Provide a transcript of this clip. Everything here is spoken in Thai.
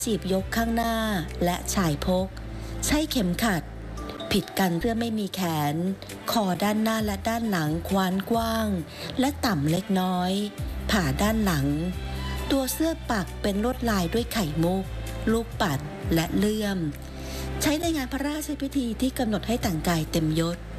จีบยกข้างหน้าและชายพกใช้เข็มขัดผิดกันเสื้อไม่มีแขนคอด้านหน้าและด้านหลังควานกว้างและต่ำเล็กน้อยผ่าด้านหลังตัวเสื้อปักเป็นลวดลายด้วยไข่มุกลูกปัดและเลื่อมใช้ในงานพระราชพิธีที่กำหนดให้แต่งกายเต็มยศ